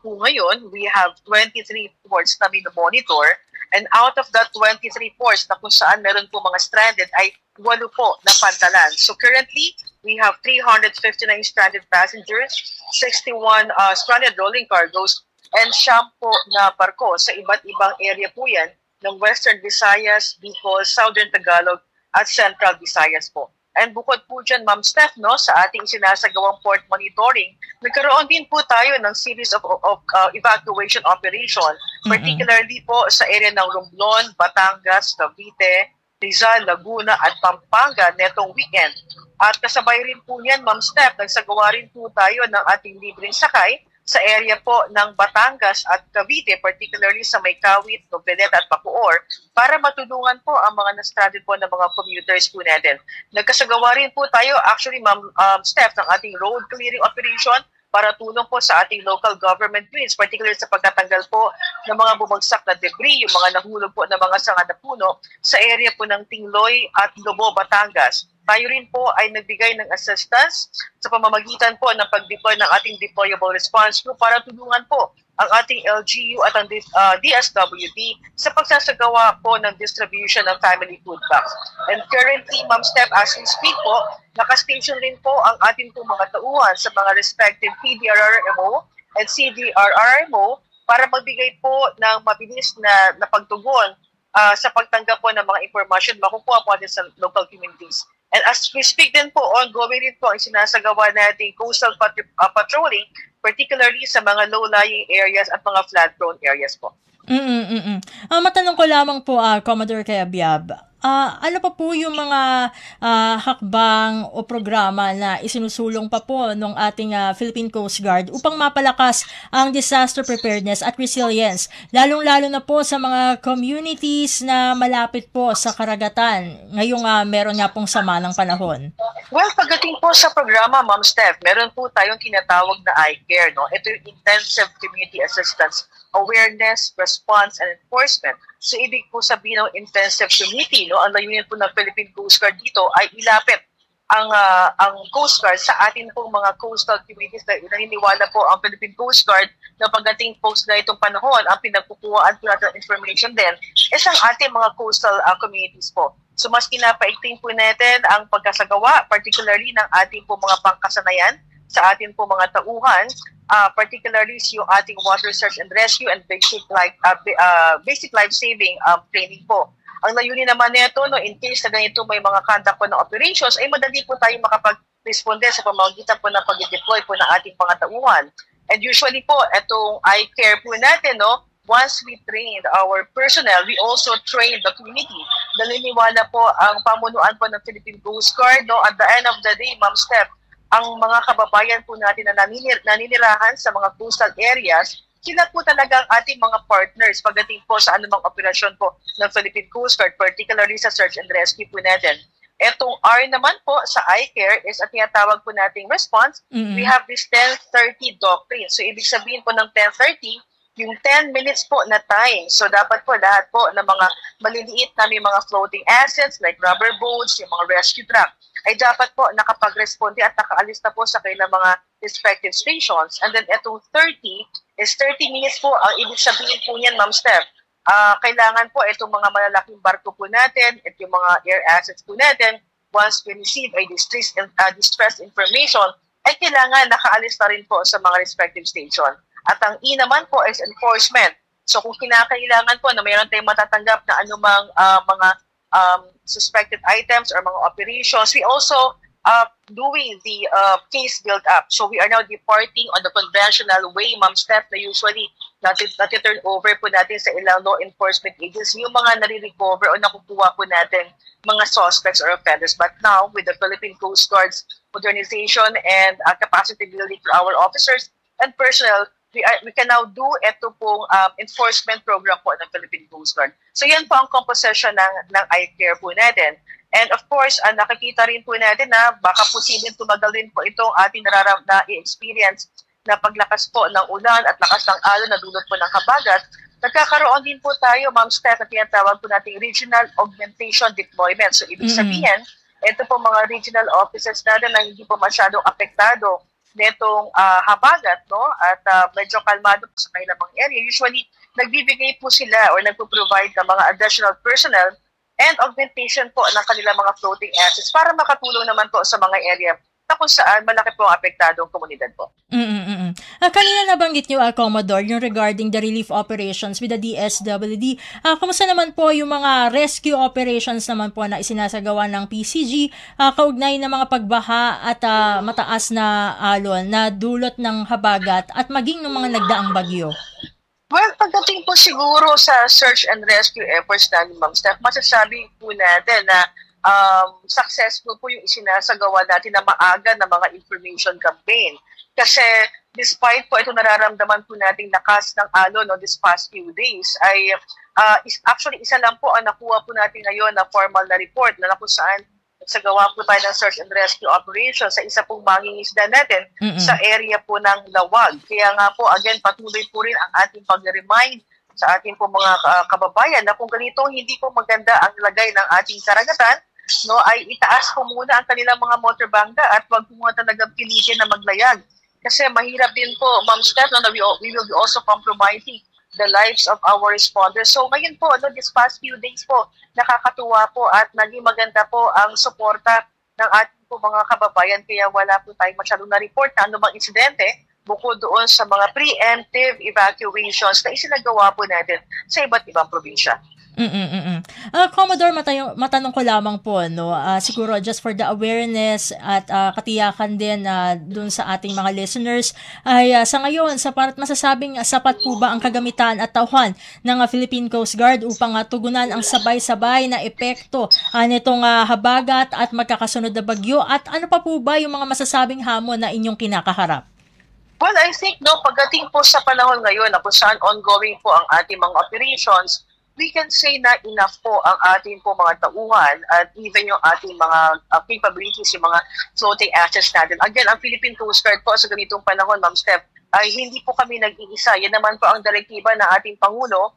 po ngayon, we have 23 ports na monitor, and out of that 23 ports na kung saan meron po mga stranded ay 8 po na pantalan. So currently, we have 359 stranded passengers, 61 stranded rolling cargos, and 10 po na barko sa iba't ibang area po yan ng Western Visayas, Bicol, Southern Tagalog, at Central Visayas po. And bukod po dyan, Ma'am Steph, no, sa ating sinasagawang port monitoring, nagkaroon din po tayo ng series of evacuation operation, particularly po sa area ng Romblon, Batangas, Cavite, Rizal, Laguna, at Pampanga netong weekend. At kasabay rin po niyan, Ma'am Steph, nagsagawa rin po tayo ng ating libreng sakay sa area po ng Batangas at Cavite, particularly sa Maykawit, Noveleta at Bacoor, para matulungan po ang mga na-stranded po na mga commuters po natin. Nagkasagawa rin po tayo, actually, Ma'am Steph, ng ating road clearing operation para tulong po sa ating local government units, particularly sa pagtatanggal po ng mga bumagsak na debris, yung mga nahulog po ng mga sanga na puno sa area po ng Tingloy at Lobo, Batangas. Tayo rin po ay nagbigay ng assistance sa pamamagitan po ng pag-deploy ng ating deployable response group para tulungan po ang ating LGU at ang DSWD sa pagsasagawa po ng distribution ng family food packs. And currently, Ma'am Steph, as we speak po, nakastation rin po ang ating po mga tauhan sa mga respective PDRRMO and CDRRMO para magbigay po ng mabilis na pagtugon sa pagtanggap po ng mga information makukuha po natin sa local communities. And as we speak din po, ongoing rin po ang sinasagawa nating coastal patrolling, particularly sa mga low-lying areas at mga flood-prone areas po. Matanong ko lamang po, Commodore Cabiab, ano pa po yung mga hakbang o programa na isinusulong pa po ng ating Philippine Coast Guard upang mapalakas ang disaster preparedness at resilience, lalong-lalo na po sa mga communities na malapit po sa karagatan ngayong meron nga pong sama ng panahon? Well, pagdating po sa programa, Ma'am Steph, meron po tayong tinatawag na I-CARE, no? Ito yung Intensive Community Assistance, Awareness, Response, and Enforcement. So, ibig po sabihin ng intensive committee, no, ang layunin po ng Philippine Coast Guard dito ay ilapit ang Coast Guard sa atin pong mga coastal communities na naniniwala po ang Philippine Coast Guard na pagdating po sa itong panahon, ang pinagkukuhaan po natin information din is ang ating mga coastal communities po. So, mas pinapaigting po natin ang pagkasagawa, particularly ng ating po mga pangkasanayan sa ating po mga tauhan, particularly yung ating water search and rescue and basic life saving training po. Ang layunin naman nito, no, in case na ganito may mga conduct po ng operations, ay madali po tayo makapag-responde sa pamamagitan po ng pag-deploy po ng ating mga tauhan. And usually po, itong I-CARE po natin, no, once we trained our personnel, we also trained the community. Naniniwala po ang pamunuan po ng Philippine Coast Guard, no, at the end of the day, Ma'am Steph, ang mga kababayan po natin na naninirahan sa mga coastal areas, sila po talaga ang ating mga partners pagdating po sa anumang operasyon po ng Philippine Coast Guard, particularly sa search and rescue po natin. Etong R naman po sa I-CARE is at tinatawag po nating response. We have this 10:30 doctrine. So, ibig sabihin po ng 10:30, yung 10 minutes po na time. So, dapat po lahat po ng mga maliliit na may mga floating assets like rubber boats, yung mga rescue truck, ay dapat po nakapag-responde at nakaalis na po sa kanilang mga respective stations. And then itong 30 is 30 minutes po. Ang ibig sabihin po niyan, Ma'am Steph, kailangan po itong mga malalaking barko po natin at yung mga air assets po natin, once we receive a distress information, ay kailangan nakaalis na rin po sa mga respective station. At ang E naman po is enforcement. So kung kinakailangan po na mayroon tayong matatanggap na anumang mga suspected items or mga operations, we also doing the case build-up. So we are now departing on the conventional way, Ma'am Steph, na usually nati-turn over po natin sa ilang law enforcement agencies, yung mga nare-recover o nakukuha po natin mga suspects or offenders. But now, with the Philippine Coast Guard's modernization and capacity building for our officers and personnel, we can now do ito pong enforcement program po ng Philippine Coast Guard. So yan po ang composition ng I-CARE po natin. And of course, nakikita rin po natin na baka posibleng tumagal din po itong ating na-experience na paglakas po ng ulan at lakas ng alon na dulot po ng habagat. Nagkakaroon din po tayo, Ma'am Steph, na tinatawag po natin regional augmentation deployment. So ibig sabihin, ito po mga regional offices natin na hindi po masyadong apektado netong habagat, no? At medyo kalmado po sa kanilang mga area. Usually, nagbibigay po sila or nagpo-provide ng mga additional personnel and augmentation po ng kanilang mga floating assets para makatulong naman po sa mga area na kung saan malaki po ang apektadong komunidad po. Kanina nabanggit niyo, Commodore, yung regarding the relief operations with the DSWD. Kamusta naman po yung mga rescue operations naman po na isinasagawa ng PCG, kaugnay ng mga pagbaha at mataas na alon na dulot ng habagat at maging ng mga nagdaang bagyo? Well, pagdating po siguro sa search and rescue efforts natin, Ma'am Steph, masasabi po natin na successful po yung isinasagawa natin na maaga na mga information campaign. Kasi despite po ito nararamdaman po nating lakas ng alon this past few days, ay actually isa lang po ang nakuha po natin ngayon na formal na report na kung saan nagsagawa po tayo ng search and rescue operation sa isa pong mangingisda natin sa area po ng Lawag. Kaya nga po, again, patuloy po rin ang ating pag-remind sa ating po mga kababayan na kung ganito hindi po maganda ang lagay ng ating karagatan, no, ay itaas po muna ang kanilang mga motorbangka at wag po muna talagang pilitin na maglayag. Kasi mahirap din po, Ma'am Steph, no, we will be also compromising the lives of our responders. So ngayon po, this past few days po, nakakatuwa po at naging maganda po ang suporta ng ating po mga kababayan. Kaya wala po tayong masyadong na-report na anumang insidente bukod doon sa mga preemptive evacuations na isinagawa po natin sa iba't ibang probinsya. Commodore, matanong ko lamang po, no, siguro just for the awareness at katiyakan din dun sa ating mga listeners, ay sa ngayon, masasabing sapat po ba ang kagamitan at tauhan ng Philippine Coast Guard upang tugunan ang sabay-sabay na epekto nitong habagat at magkakasunod na bagyo, at ano pa po ba yung mga masasabing hamon na inyong kinakaharap? Well, I think, no, pagdating po sa panahon ngayon na kung saan ongoing po ang ating mga operations, we can say na enough po ang ating po mga tauhan at even yung ating mga capabilities, yung mga floating assets natin. Again, ang Philippine Coast Guard po sa ganitong panahon, Ma'am Steph, ay hindi po kami nag-iisa. Yan naman po ang direktiba ng ating Pangulo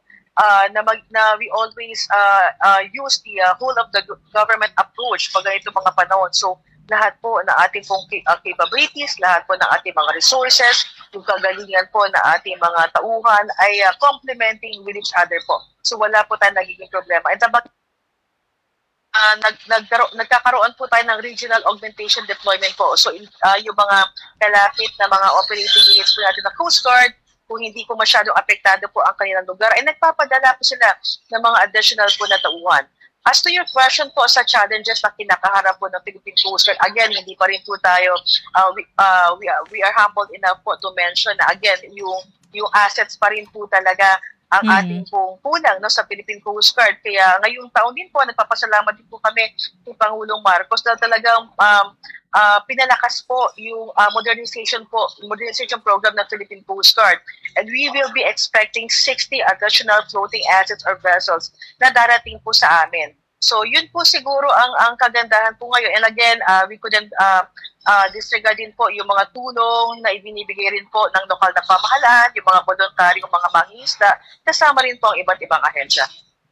na we always use the whole of the government approach pag ganitong mga panahon. So, lahat po ng ating pong capabilities, lahat po ng ating mga resources, yung kagalingan po ng ating mga tauhan ay complementing with each other po. So wala po tayong nagiging problema. And nagkakaroon po tayo ng regional augmentation deployment po. So yung mga kalapit na mga operating units po natin na Coast Guard, kung hindi po masyadong apektado po ang kanilang lugar, ay nagpapadala po sila ng mga additional po na tauhan. As to your question po sa challenges na kinakaharap po ng Philippine Coast Guard, again, hindi pa rin po tayo, we are humbled enough po to mention na again, yung assets pa rin po talaga ang ating pong kulang, no, sa Philippine Coast Guard. Kaya ngayong taon din po, nagpapasalamat din po kami kay Pangulong Marcos na talagang pinalakas po yung modernization program ng Philippine Coast Guard. And we will be expecting 60 additional floating assets or vessels na darating po sa amin. So yun po siguro ang kagandahan po ngayon. And again, we couldn't disregard din po yung mga tulong na ibinibigay rin po ng lokal na pamahalaan, yung mga voluntaryong mga mangingisda, kasama rin po ang iba't ibang ahensya.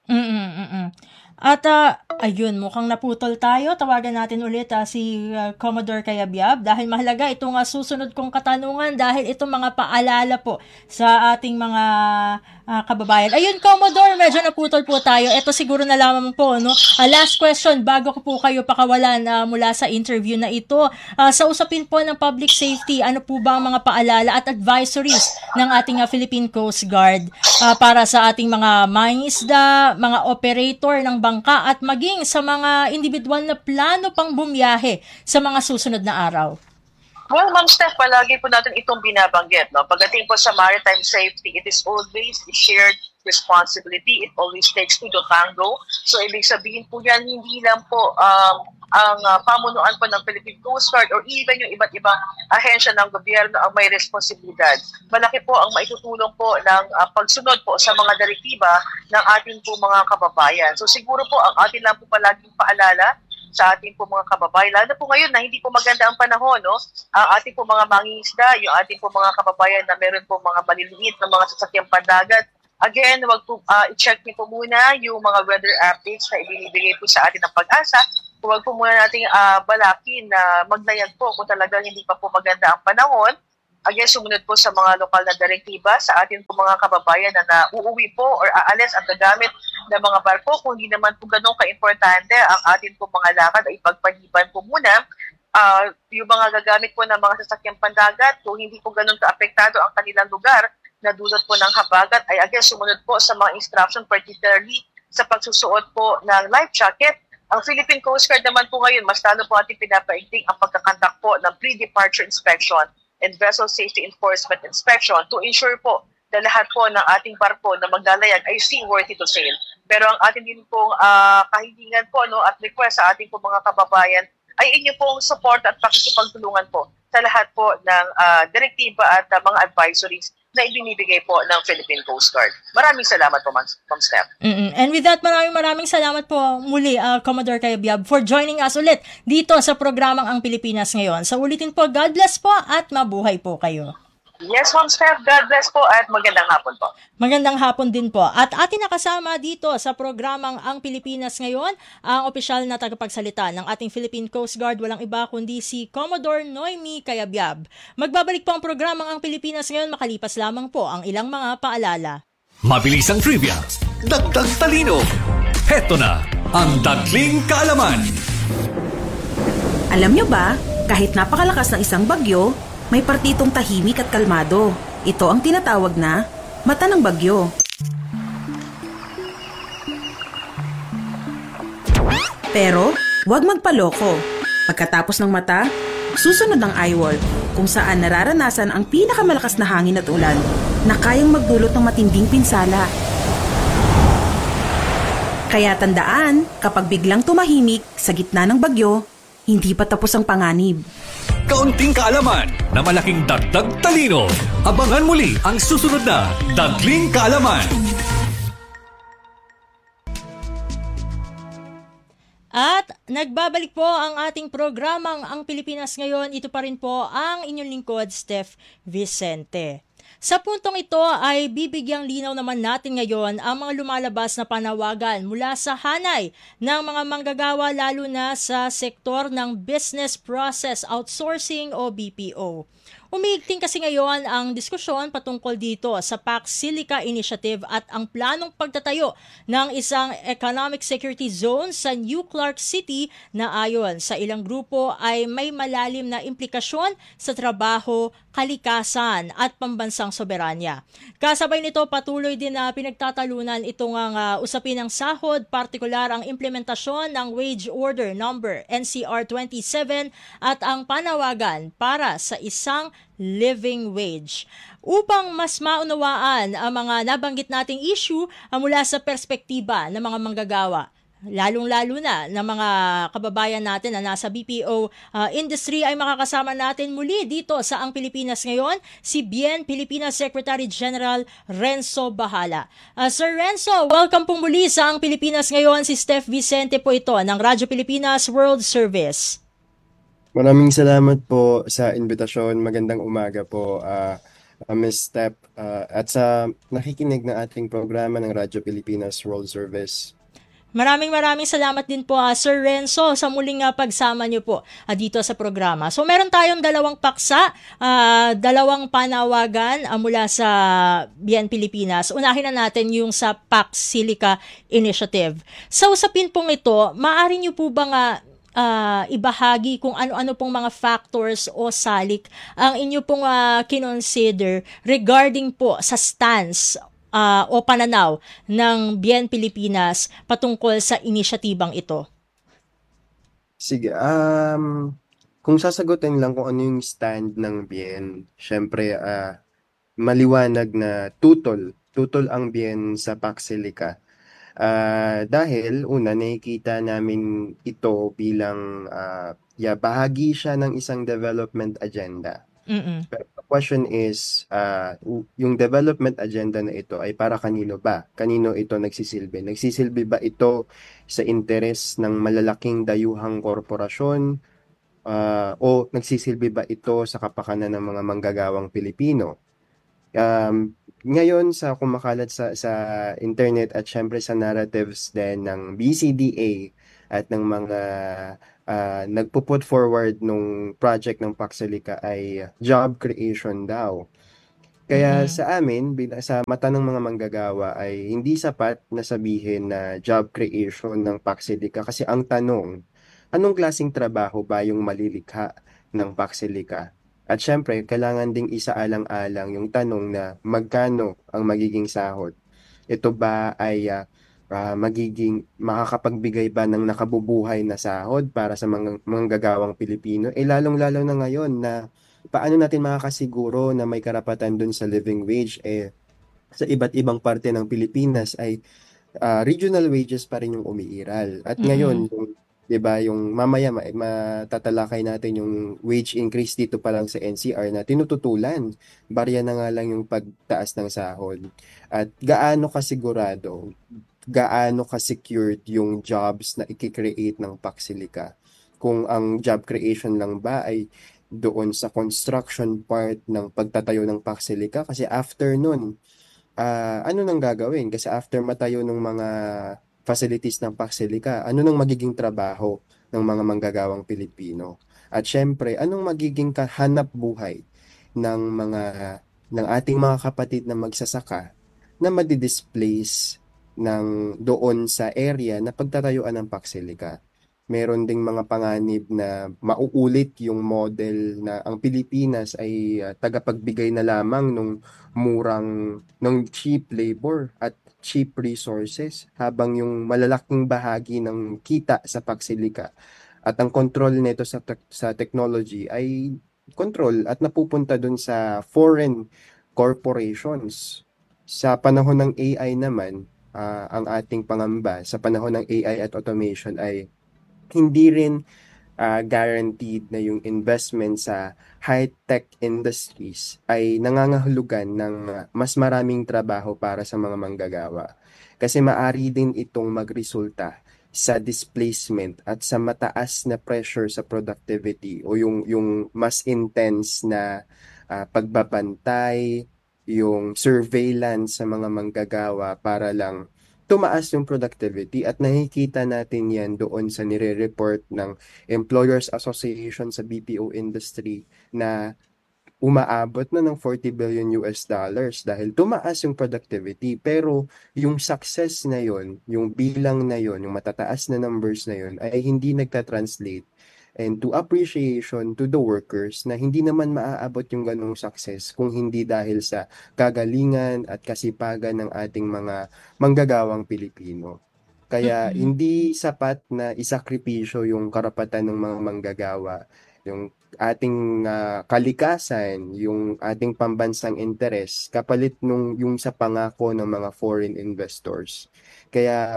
At ayun, mukhang naputol tayo. Tawagan natin ulit si Commodore Cayabyab dahil mahalaga itong susunod kong katanungan dahil itong mga paalala po sa ating mga kababayan. Ayun, Commodore, medyo naputol po tayo. Ito siguro na lamang po, no? Last question bago ko po kayo pakawalan mula sa interview na ito. Sa usapin po ng public safety, ano po ba ang mga paalala at advisories ng ating Philippine Coast Guard para sa ating mga mangingisda, mga operator ng bangka at maging sa mga individual na plano pang bumiyahe sa mga susunod na araw? Well, Ma'am Steph, palagi po natin itong binabanggit. No? Pagdating po sa maritime safety, it is always a shared responsibility. It always takes two to tango. So, ibig sabihin po yan, hindi lang po ang pamunuan po ng Philippine Coast Guard or even yung iba't ibang ahensya ng gobyerno ang may responsibilidad. Malaki po ang maitutulong po ng pagsunod po sa mga direktiba ng ating po mga kababayan. So, siguro po ang atin lang po palaging paalala sa ating po mga kababayan, lalo po ngayon na hindi po maganda ang panahon, no? Ang ating po mga mangingisda, yung ating po mga kababayan na meron po mga maliliit na mga sasakyang pandagat. Again, wag po i-check niyo po muna yung mga weather updates na ibinibigay po sa atin ng Pag-asa huwag po muna nating balakin na maglayag po kung talagang hindi pa po maganda ang panahon. Again, sumunod po sa mga lokal na direktiba sa atin po mga kababayan na nauuwi po or aalis at gagamit ng mga barko. Kung hindi naman po ganun ka-importante ang atin po mga lakad ay ipagpaliban po muna. Yung mga gagamit po ng mga sasakyang pandagat, kung hindi po ganun ka-apektado ang kanilang lugar na dulot po ng habagat, ay again, sumunod po sa mga instruction, particularly sa pagsusuot po ng life jacket. Ang Philippine Coast Guard naman po ngayon, mas lalo po ating pinapaigting ang pagkakandak po ng pre-departure inspection and vessel safety enforcement inspection to ensure po na lahat po ng ating barko na maglalayag ay seaworthy to sail. Pero ang ating din pong kahilingan po at request sa ating po mga kababayan ay inyo pong support at pakikipagtulungan po sa lahat po ng direktiba at mga advisories na ibinibigay po ng Philippine Coast Guard. Maraming salamat po, Ma'am Steph. And with that, maraming salamat po muli, Commodore Cayabyab, for joining us ulit dito sa programang Ang Pilipinas Ngayon. Sa ulitin po, God bless po at mabuhay po kayo. Yes, Ma'am Steph, God bless po at magandang hapon po. Magandang hapon din po. At atin nakasama dito sa programang Ang Pilipinas Ngayon, ang opisyal na tagapagsalita ng ating Philippine Coast Guard, walang iba kundi si Commodore Noemi Cayabyab. Magbabalik po ang programang Ang Pilipinas Ngayon, makalipas lamang po ang ilang mga paalala. Mabilis ang trivia, dagdag talino. Heto na ang Dagling Kaalaman. Alam nyo ba, kahit napakalakas ng isang bagyo, may partitong tahimik at kalmado. Ito ang tinatawag na mata ng bagyo. Pero, huwag magpaloko. Pagkatapos ng mata, susunod ang eyewall, kung saan nararanasan ang pinakamalakas na hangin at ulan na kayang magdulot ng matinding pinsala. Kaya tandaan, kapag biglang tumahimik sa gitna ng bagyo, hindi pa tapos ang panganib. Kaunting kaalaman na malaking dagdag talino. Abangan muli ang susunod na Dagling Kaalaman. At nagbabalik po ang ating programang Ang Pilipinas Ngayon. Ito pa rin po ang inyong lingkod, Steph Vicente. Sa puntong ito ay bibigyang linaw naman natin ngayon ang mga lumalabas na panawagan mula sa hanay ng mga manggagawa lalo na sa sektor ng Business Process Outsourcing o BPO. Umiigting kasi ngayon ang diskusyon patungkol dito sa Pax Silica Initiative at ang planong pagtatayo ng isang economic security zone sa New Clark City na ayon sa ilang grupo ay may malalim na implikasyon sa trabaho, kalikasan at pambansang soberanya. Kasabay nito patuloy din na pinagtatalunan itong usapin ng sahod, partikular ang implementasyon ng Wage Order Number NCR 27 at ang panawagan para sa isang living wage. Upang mas maunawaan ang mga nabanggit nating issue mula sa perspektiba ng mga manggagawa, lalong-lalo na ng mga kababayan natin na nasa BPO industry, ay makakasama natin muli dito sa Ang Pilipinas Ngayon si BIEN Pilipinas Secretary General Renzo Bahala. Sir Renzo, welcome po muli sa Ang Pilipinas Ngayon. Si Steph Vicente po ito ng Radyo Pilipinas World Service. Maraming salamat po sa invitasyon. Magandang umaga po, Ms. Steph, at sa nakikinig na ating programa ng Radyo Pilipinas World Service. Maraming salamat din po, Sir Renzo, sa muling pagsama niyo po dito sa programa. So meron tayong dalawang paksa, dalawang panawagan mula sa BIEN Pilipinas. Unahin na natin yung sa Pax Silica Initiative. Sa usapin pong ito, maaari niyo po bang ibahagi kung ano-ano pong mga factors o salik ang inyo pong kinonsider regarding po sa stance o pananaw ng BIEN Pilipinas patungkol sa inisyatibang ito? Sige, kung sasagutin lang kung ano yung stand ng BIEN, syempre maliwanag na tutol ang BIEN sa Pax Silica. Dahil una, nakikita namin ito bilang bahagi siya ng isang development agenda. Pero the question is, yung development agenda na ito ay para kanino ba? Kanino ito nagsisilbi? Nagsisilbi ba ito sa interes ng malalaking dayuhang korporasyon? O nagsisilbi ba ito sa kapakanan ng mga manggagawang Pilipino? Ngayon sa kumakalat sa internet at syempre sa narratives din ng BCDA at ng mga nagpo-put forward nung project ng Paxilica ay job creation daw. Kaya Mm-mm. sa amin, sa mata ng mga manggagawa ay hindi sapat na sabihin na job creation ng Paxilica kasi ang tanong, anong klaseng trabaho ba yung malilikha ng Paxilica? At syempre, kailangan ding isaalang-alang yung tanong na magkano ang magiging sahod. Ito ba ay magiging makakapagbigay ba ng nakabubuhay na sahod para sa mga manggagawang Pilipino? Lalong-lalo na ngayon na paano natin makakasiguro na may karapatan dun sa living wage sa iba't ibang parte ng Pilipinas ay regional wages pa rin yung umiiral. At Mm-mm. ngayon, yung, 'di ba, yung mamaya matatalakay natin yung wage increase dito pa lang sa NCR na tinututulan. Barya na nga lang yung pagtaas ng sahod. At gaano ka-secured yung jobs na i-create ng Paxilica. Kung ang job creation lang ba ay doon sa construction part ng pagtatayo ng Paxilica kasi after nun, ano nang gagawin? Kasi after matayo ng mga facilities ng Paxilica, ano nang magiging trabaho ng mga manggagawang Pilipino? At syempre, anong magiging kahanap buhay ng mga ng ating mga kapatid na magsasaka na madi-displace doon sa area na pagtatayuan ng Paxilica? Meron ding mga panganib na mauulit yung model na ang Pilipinas ay tagapagbigay na lamang ng cheap labor at cheap resources habang yung malalaking bahagi ng kita sa Paxilica at ang control nito sa technology ay control at napupunta dun sa foreign corporations. Sa panahon ng AI naman, ang ating pangamba sa panahon ng AI at automation ay hindi rin guaranteed na yung investment sa high-tech industries ay nangangahulugan ng mas maraming trabaho para sa mga manggagawa. Kasi maari din itong magresulta sa displacement at sa mataas na pressure sa productivity o yung mas intense na pagbabantay, yung surveillance sa mga manggagawa para lang tumaas yung productivity at nakikita natin yan doon sa nire-report ng Employers Association sa BPO industry na umaabot na ng 40 billion US dollars dahil tumaas yung productivity pero yung success na yon, yung bilang na yon, yung matataas na numbers na yon ay hindi nagta-translate and to appreciation to the workers na hindi naman maaabot yung ganong success kung hindi dahil sa kagalingan at kasipagan ng ating mga manggagawang Pilipino. Kaya Mm-mm. hindi sapat na isakripisyo yung karapatan ng mga manggagawa, yung ating kalikasan, yung ating pambansang interes kapalit yung sa pangako ng mga foreign investors. Kaya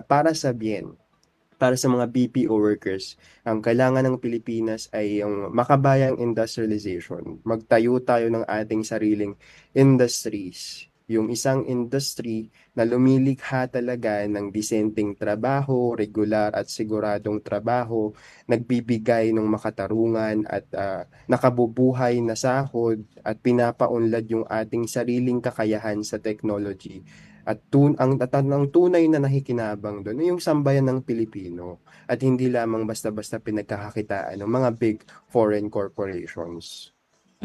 para sa mga BPO workers, ang kailangan ng Pilipinas ay yung makabayang industrialization. Magtayo tayo ng ating sariling industries. Yung isang industry na lumilikha talaga ng disenteng trabaho, regular at siguradong trabaho, nagbibigay ng makatarungan at nakabubuhay na sahod at pinapaunlad yung ating sariling kakayahan sa technology at ang tunay na nakikinabang doon ay yung sambayan ng Pilipino at hindi lamang basta-basta pinagkakakitaan ng mga big foreign corporations.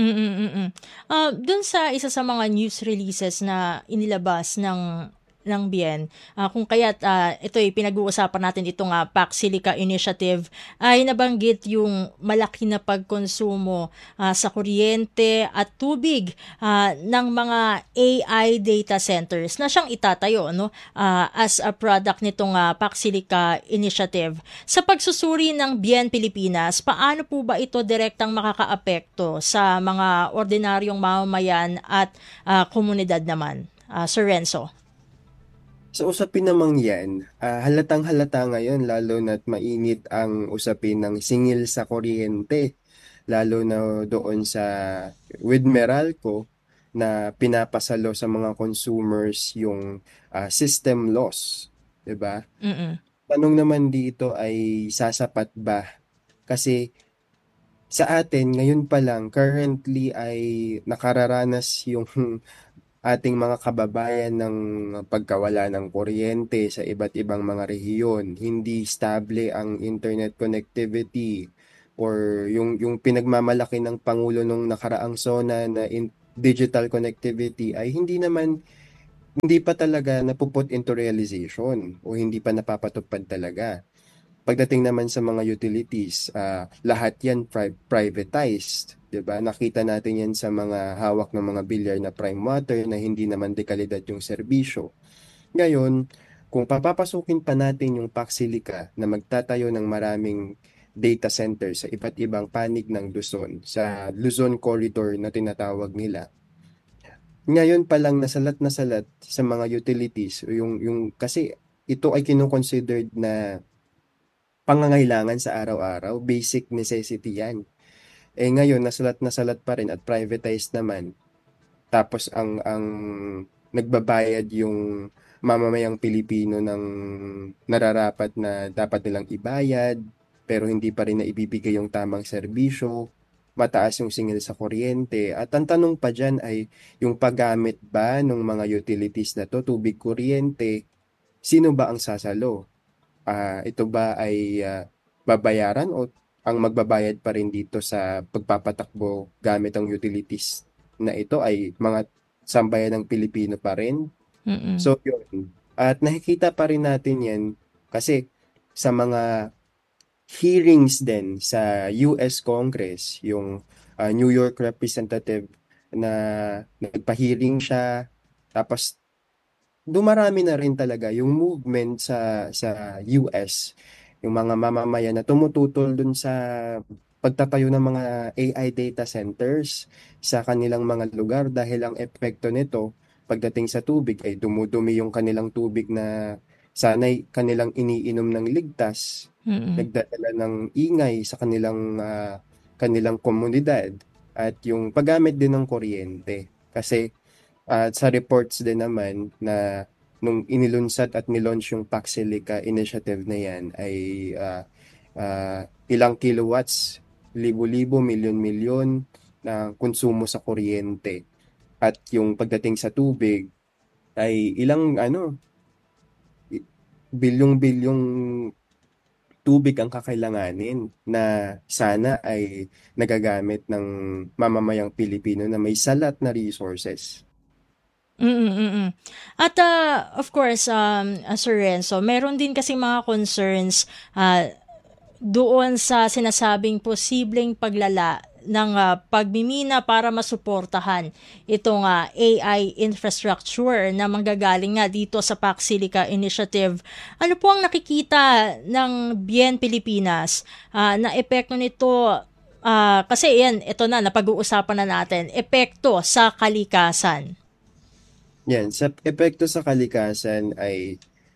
Dun sa isa sa mga news releases na inilabas ng BIEN, kung kaya't ito'y pinag-uusapan natin itong Pax Silica Initiative, ay nabanggit yung malaki na pagkonsumo sa kuryente at tubig ng mga AI data centers na siyang itatayo, no, as a product nitong Pax Silica Initiative. Sa pagsusuri ng BIEN Pilipinas, paano po ba ito direktang makakaapekto sa mga ordinaryong mamamayan at komunidad naman? Sir Renzo? Sa usapin namang yan, halatang-halata ngayon lalo na't mainit ang usapin ng singil sa kuryente. Lalo na doon sa with Meralco na pinapasalo sa mga consumers yung system loss. 'Di ba? Mm. Tanong naman dito ay sasapat ba? Kasi sa atin, ngayon pa lang, currently ay nakararanas yung ating mga kababayan ng pagkawala ng kuryente sa iba't ibang mga rehiyon, hindi stable ang internet connectivity, or yung pinagmamalaki ng Pangulo nung nakaraang SONA na digital connectivity ay hindi pa talaga napuput into realization o hindi pa napapatupad talaga. Pagdating naman sa mga utilities, lahat yan privatized, 'di ba? Nakita natin yan sa mga hawak ng mga bilyar na prime water na hindi naman dekalidad yung serbisyo. Ngayon, kung papapasukin pa natin yung Paxilica na magtatayo ng maraming data center sa iba't ibang panig ng Luzon, sa Luzon Corridor na tinatawag nila, ngayon pa lang na salat sa mga utilities, yung kasi ito ay kino-considered na pangangailangan sa araw-araw, basic necessity yan. Ngayon, na salat pa rin at privatized naman. Tapos ang nagbabayad yung mamamayang Pilipino ng nararapat na dapat nilang ibayad, pero hindi pa rin na ibibigay yung tamang serbisyo, mataas yung singil sa kuryente. At ang tanong pa dyan ay yung paggamit ba ng mga utilities na to, tubig, kuryente, sino ba ang sasalo? Ito ba ay babayaran o ang magbabayad pa rin dito sa pagpapatakbo gamit ang utilities na ito ay mga sambayan ng Pilipino pa rin? Mm-mm. So yun. At nakikita pa rin natin yan kasi sa mga hearings din sa US Congress, yung New York representative na nagpa-hearing siya, tapos dumarami na rin talaga yung movement sa US, yung mga mamamayan na tumututol dun sa pagtatayo ng mga AI data centers sa kanilang mga lugar dahil ang epekto nito pagdating sa tubig ay dumudumi yung kanilang tubig na sana'y kanilang iniinom ng ligtas, Mm-mm. nagdadala ng ingay sa kanilang komunidad, at yung paggamit din ng kuryente. Kasi sa reports din naman na nung inilunsad at nilaunch yung Paxilica initiative na yan ay ilang kilowatts, libo-libo, milyon-milyon na konsumo sa kuryente. At yung pagdating sa tubig ay ilang bilyong-bilyong tubig ang kakailanganin na sana ay nagagamit ng mamamayang Pilipino na may salat na resources. Mm. At of course, Sir Renzo, meron din kasi mga concerns doon sa sinasabing posibleng paglala ng pagmimina para masuportahan itong AI infrastructure na manggagaling nga dito sa Paxilica Initiative. Ano po ang nakikita ng Bien Pilipinas na epekto nito? Kasi yan, ito na, napag-uusapan na natin, epekto sa kalikasan. Yan, sa epekto sa kalikasan ay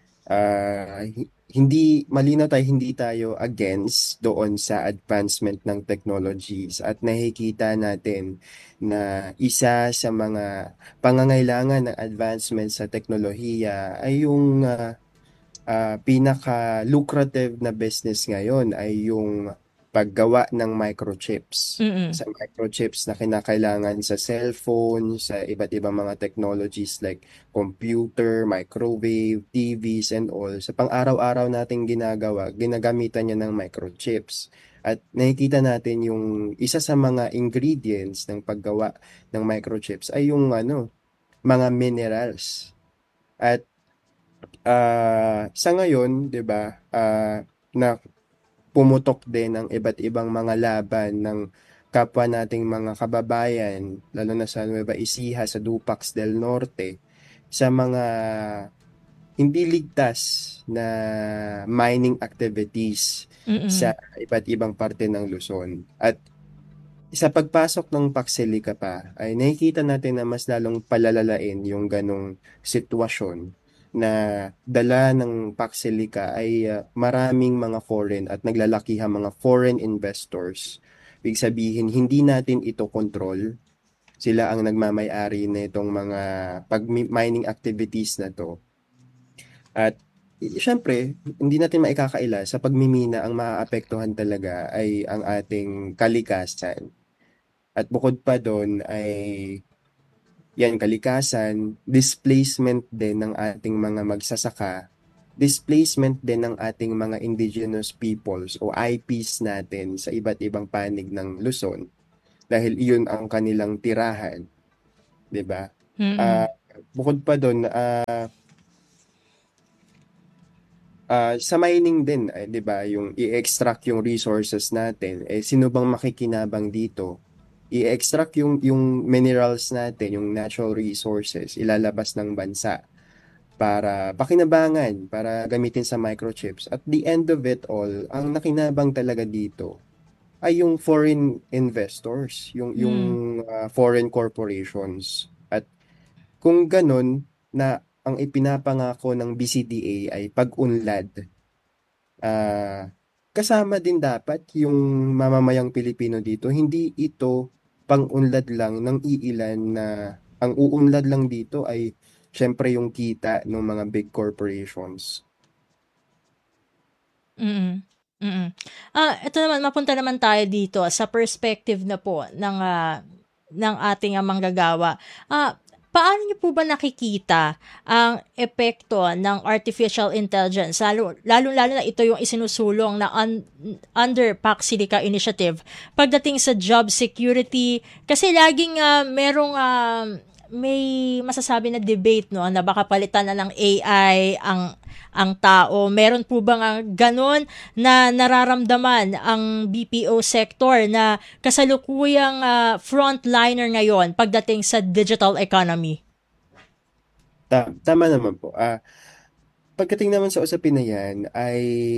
hindi tayo against doon sa advancement ng technologies, at nakikita natin na isa sa mga pangangailangan ng advancement sa teknolohiya ay yung pinaka-lucrative na business ngayon ay yung paggawa ng microchips. Mm-mm. Sa microchips na kinakailangan sa cellphone, sa iba't ibang mga technologies like computer, microwave, TVs and all. Sa pang-araw-araw nating ginagamitan niya ng microchips. At nakikita natin yung isa sa mga ingredients ng paggawa ng microchips ay yung mga minerals. At sa ngayon, 'di ba, na pumutok din ng iba't ibang mga laban ng kapwa nating mga kababayan, lalo na sa Nueva Ecija, sa Dupax del Norte, sa mga hindi ligtas na mining activities Mm-mm. sa iba't ibang parte ng Luzon. At sa pagpasok ng Paxilica pa, ay nakikita natin na mas lalong palalalain yung ganong sitwasyon na dala ng Paxilica ay maraming mga foreign at naglalakihang mga foreign investors. Ibig sabihin, hindi natin ito control. Sila ang nagmamay-ari nitong mga mining activities na to. At syempre, hindi natin maikakaila sa pagmimina, ang maaapektuhan talaga ay ang ating kalikasan. At bukod pa doon ay yan kalikasan, displacement din ng ating mga magsasaka, displacement din ng ating mga indigenous peoples o IPs natin sa iba't ibang panig ng Luzon dahil iyon ang kanilang tirahan, 'di ba? Mm. Ah, bukod pa doon, sa mining din, 'di ba, yung i-extract yung resources natin, sino bang makikinabang dito? I-extract yung minerals natin, yung natural resources, ilalabas ng bansa para pakinabangan, para gamitin sa microchips. At the end of it all, ang nakinabang talaga dito ay yung foreign investors, yung Mm. foreign corporations. At kung ganun na ang ipinapangako ng BCDA ay pag-unlad, ah, kasama din dapat yung mamamayang Pilipino dito. Hindi ito pang-unlad lang ng iilan na ang uunlad lang dito ay syempre yung kita ng mga big corporations. Mm. Mm. Ito naman, mapunta naman tayo dito sa perspective na po ng ating manggagawa. Paano niyo po ba nakikita ang epekto ng artificial intelligence, lalo na ito yung isinusulong na under PAC Silica Initiative pagdating sa job security? Kasi laging may masasabi na debate, no, na baka palitan na ng AI ang tao. Meron po bang ganon na nararamdaman ang BPO sector na kasalukuyang frontliner ngayon pagdating sa digital economy? Tama naman po. Pagdating naman sa usapin na yan ay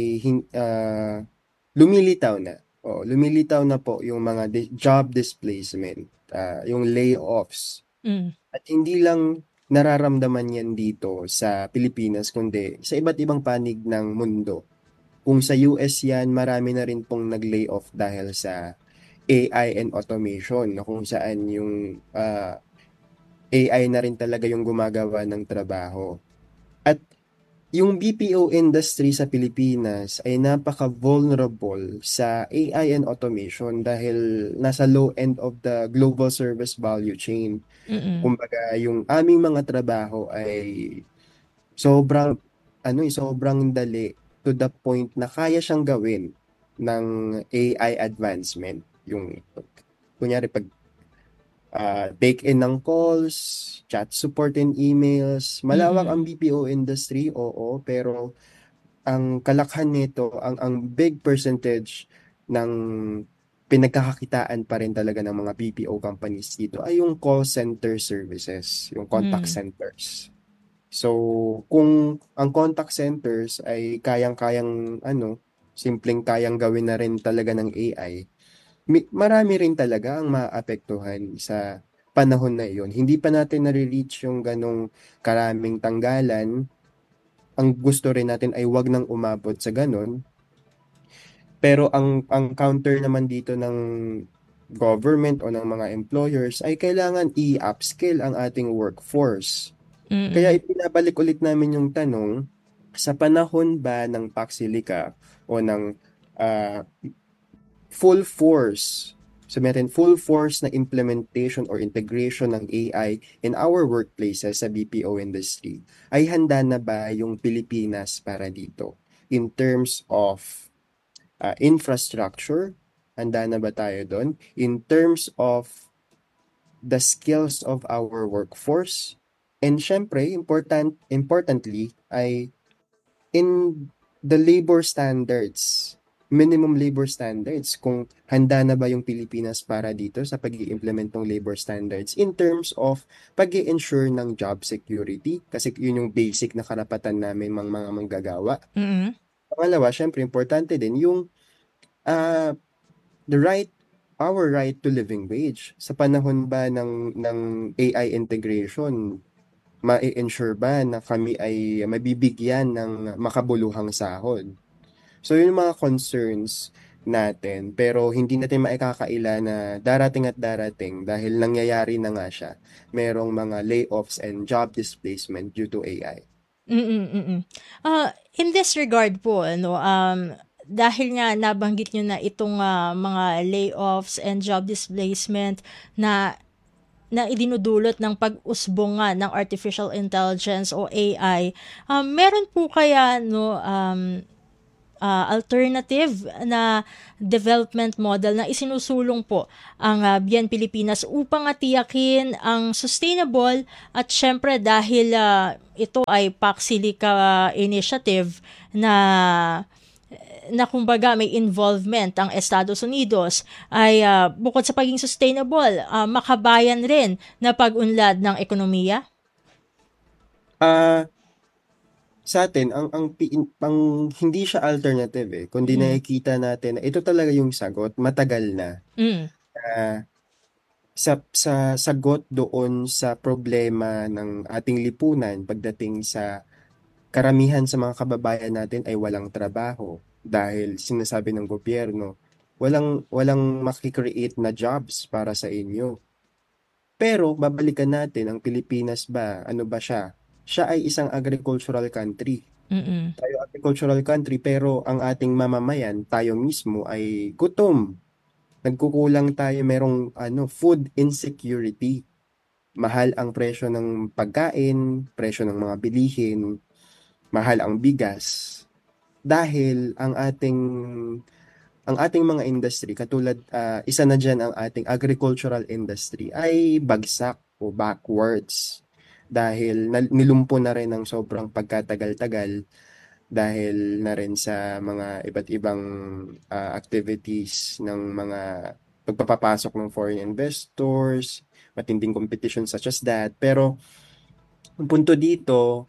lumilitaw na. Lumilitaw na po yung mga job displacement, yung layoffs. Mm. At hindi lang nararamdaman yan dito sa Pilipinas, kundi sa iba't ibang panig ng mundo. Kung sa US yan, marami na rin pong nag-layoff dahil sa AI and automation, na kung saan yung AI na rin talaga yung gumagawa ng trabaho. At yung BPO industry sa Pilipinas ay napaka-vulnerable sa AI and automation dahil nasa low end of the global service value chain. Mm. Kumbaga, yung aming mga trabaho ay sobrang sobrang dali to the point na kaya siyang gawin ng AI advancement. Yung kunyari pag take in ng calls, chat support and emails, malawak ang BPO industry, oo, pero ang kalakhan nito, ang big percentage ng pinagkakakitaan pa rin talaga ng mga BPO companies dito ay yung call center services, yung contact centers. So, kung ang contact centers ay kayang-kayang simpleng kayang gawin na rin talaga ng AI, marami rin talaga ang maapektuhan sa panahon na iyon. Hindi pa natin nare-reach yung ganong karaming tanggalan. Ang gusto rin natin ay wag nang umabot sa ganon. Pero ang counter naman dito ng government o ng mga employers ay kailangan i-upskill ang ating workforce. Kaya ipinabalik ulit namin yung tanong, sa panahon ba ng PAC Silica o ng full force na implementation or integration ng AI in our workplaces sa BPO industry, ay handa na ba yung Pilipinas para dito? In terms of infrastructure, handa na ba tayo doon? In terms of the skills of our workforce, and syempre, importantly, ay in the labor standards, minimum labor standards, kung handa na ba yung Pilipinas para dito sa pag-i-implement ng labor standards in terms of pag-i-ensure ng job security, kasi yun yung basic na karapatan namin mga manggagawa. Pangalawa, syempre importante din yung our right to living wage. Sa panahon ba ng AI integration, ma-ensure ba na kami ay mabibigyan ng makabuluhang sahod? So, yun yung mga concerns natin. Pero hindi natin maikakaila na darating at darating dahil nangyayari na nga siya. Merong mga layoffs and job displacement due to AI. In this regard po, dahil nga nabanggit nyo na itong mga layoffs and job displacement na na idinudulot ng pag-usbong nga ng artificial intelligence o AI, meron po kaya alternative na development model na isinusulong po ang Bien Pilipinas upang tiyakin ang sustainable at syempre dahil ito ay Paxilica initiative na kumbaga may involvement ang Estados Unidos ay bukod sa pagiging sustainable, makabayan rin na pag-unlad ng ekonomiya? Ah, sa atin, hindi siya alternative kundi nakikita natin na ito talaga yung sagot, matagal na. Mm. Sa sagot doon sa problema ng ating lipunan pagdating sa karamihan sa mga kababayan natin ay walang trabaho dahil sinasabi ng gobyerno, walang makikreate na jobs para sa inyo. Pero babalikan natin, ang Pilipinas ba, ano ba siya? Siya ay isang agricultural country. Mm-mm. Tayo agricultural country pero ang ating mamamayan, tayo mismo ay gutom. Nagkukulang tayo, merong food insecurity. Mahal ang presyo ng pagkain, presyo ng mga bilihin, mahal ang bigas. Dahil ang ating mga industry, katulad isa na dyan ang ating agricultural industry, ay bagsak o backwards. Dahil nilumpo na rin ng sobrang pagkatagal-tagal dahil na rin sa mga iba't ibang activities ng mga pagpapapasok ng foreign investors, matinding competition such as that. Pero ang punto dito,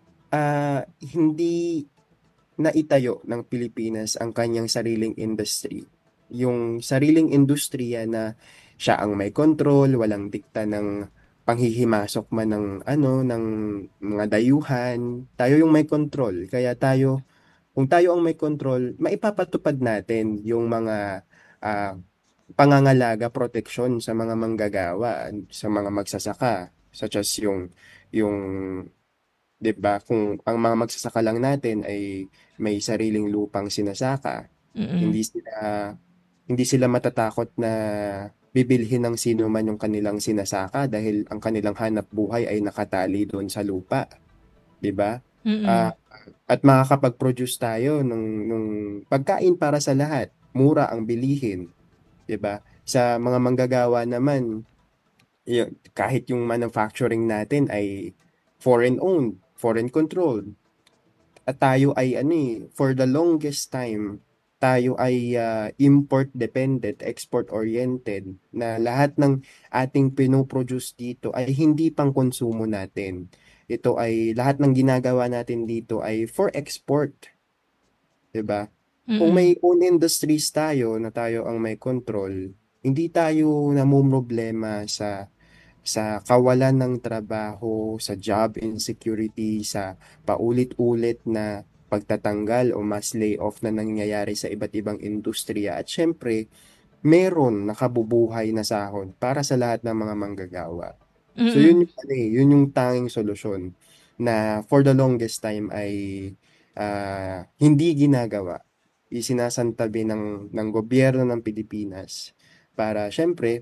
hindi naitayo ng Pilipinas ang kanyang sariling industry. Yung sariling industriya na siya ang may control, walang dikta ng panghihimasok man ng mga dayuhan. Tayo yung may control. Kaya kung tayo ang may control, maipapatupad natin yung mga pangangalaga, proteksyon sa mga manggagawa, sa mga magsasaka, such as yung 'di ba, kung ang mga magsasaka lang natin ay may sariling lupang sinasaka, Mm-mm. hindi sila matatakot na bibilhin ng sino man yung kanilang sinasaka dahil ang kanilang hanap buhay ay nakatali doon sa lupa, 'di ba? Mm-mm. At makakapag-produce tayo nung pagkain para sa lahat. Mura ang bilihin, 'di ba? Sa mga manggagawa naman, kahit yung manufacturing natin ay foreign owned, foreign controlled. At tayo ay for the longest time, tayo ay import dependent, export oriented, na lahat ng ating pinoproduce dito ay hindi pang konsumo natin. Ito ay lahat ng ginagawa natin dito ay for export, 'di ba? Kung Mm-mm. may own industries tayo na tayo ang may control, hindi tayo namumroblema sa kawalan ng trabaho, sa job insecurity, sa paulit-ulit na pagtatanggal o mass layoff na nangyayari sa iba't ibang industriya. At syempre, meron nakabubuhay na sahod para sa lahat ng mga manggagawa. So Mm-mm. yun yung tanging solusyon na for the longest time ay hindi ginagawa. Isinasantabi ng gobyerno ng Pilipinas para syempre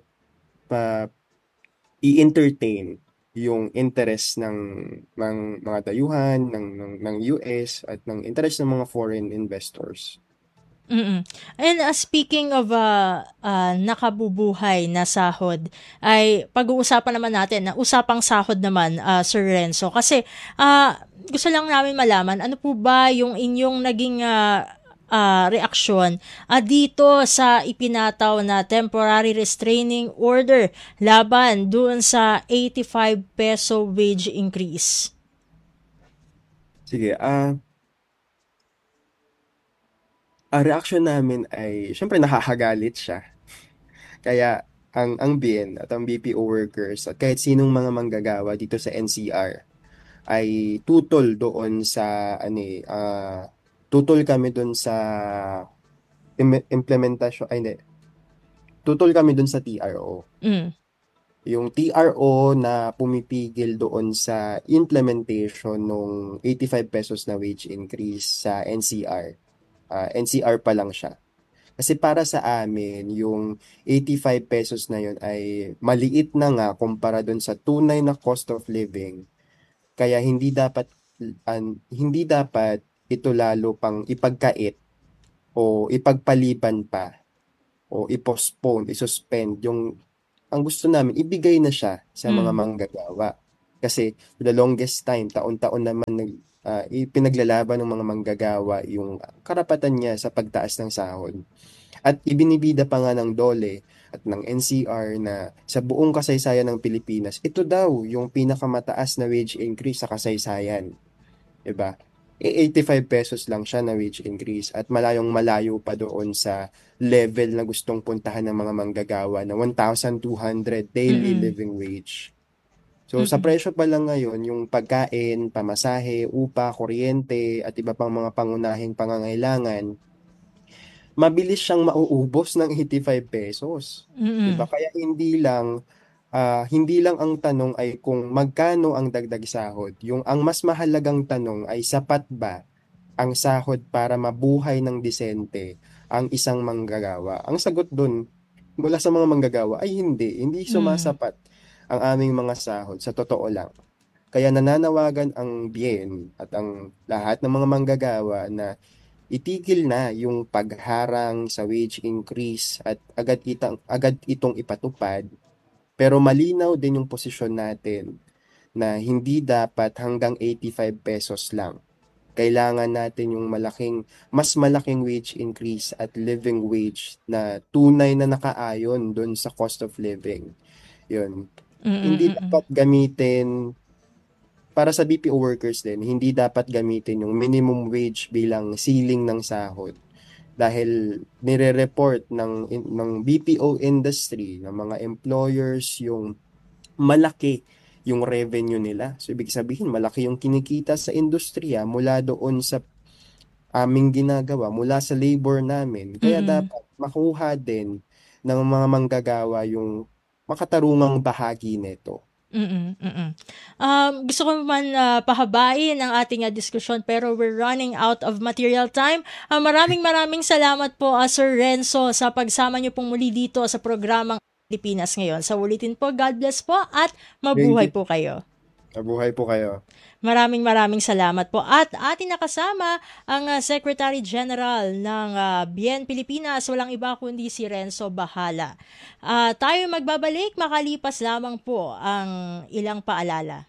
i-entertain yung interest ng mga dayuhan ng US at ng interest ng mga foreign investors. Mm. And speaking of nakabubuhay na sahod, ay pag-uusapan naman natin na usapang sahod naman, Sir Renzo. Kasi gusto lang namin malaman, ano po ba yung inyong naging reaksyon dito sa ipinataw na temporary restraining order laban doon sa 85 peso wage increase? Sige, ang reaction namin ay syempre nakakagalit siya. Kaya ang BIEN at ang BPO workers at kahit sinong mga manggagawa dito sa NCR ay tutol doon sa tutol kami doon sa implementasyon, ay hindi, tutol kami doon sa TRO. Mm. Yung TRO na pumipigil doon sa implementation ng 85 pesos na wage increase sa NCR. NCR pa lang siya. Kasi para sa amin, yung 85 pesos na yun ay maliit na nga kumpara dun sa tunay na cost of living. Kaya hindi dapat ito lalo pang ipagkait o ipagpaliban pa o i-postpone, i-suspend yung ang gusto namin ibigay na siya sa mga Mm. manggagawa. Kasi the longest time, taon-taon naman ipinaglalaban ng mga manggagawa yung karapatan niya sa pagtaas ng sahod. At ibinibida pa nga ng DOLE at ng NCR na sa buong kasaysayan ng Pilipinas, ito daw yung pinakamataas na wage increase sa kasaysayan. 'Di ba? 85 pesos lang siya na wage increase at malayong malayo pa doon sa level na gustong puntahan ng mga manggagawa na 1,200 daily Mm. living wage. So sa Mm. presyo pa lang ngayon, yung pagkain, pamasahe, upa, kuryente at iba pang mga pangunahing pangangailangan, mabilis siyang mauubos ng 85 pesos. 'Di Mm. ba? Kaya hindi lang ang tanong ay kung magkano ang dagdag sahod. Ang mas mahalagang tanong ay sapat ba ang sahod para mabuhay ng disente ang isang manggagawa. Ang sagot dun mula sa mga manggagawa ay hindi Mm. sumasapat ang aming mga sahod sa totoo lang. Kaya nananawagan ang BIEN at ang lahat ng mga manggagawa na itigil na yung pagharang sa wage increase at agad itong ipatupad, pero malinaw din yung posisyon natin na hindi dapat hanggang 85 pesos lang. Kailangan natin yung mas malaking wage increase at living wage na tunay na nakaayon doon sa cost of living. Yun. Mm. Hindi Mm. dapat gamitin, para sa BPO workers din, hindi dapat gamitin yung minimum wage bilang ceiling ng sahod. Dahil nire-report ng BPO industry, ng mga employers, yung malaki yung revenue nila. So, ibig sabihin, malaki yung kinikita sa industriya mula doon sa aming ginagawa, mula sa labor namin. Kaya Mm. dapat makuha din ng mga manggagawa yung makatarungang bahagi nito. Mm. Mm. Gusto ko man pahabain ang ating diskusyon pero we're running out of material time. Maraming salamat po Sir Renzo sa pagsama niyo pong muli dito sa programang Pilipinas ngayon. Sa ulitin po, God bless po at Thank mabuhay you. po kayo. Mabuhay po kayo. Maraming salamat po. At ating nakasama ang Secretary General ng BIEN Pilipinas, walang iba kundi si Renzo Bahala. Tayo magbabalik, makalipas lamang po ang ilang paalala.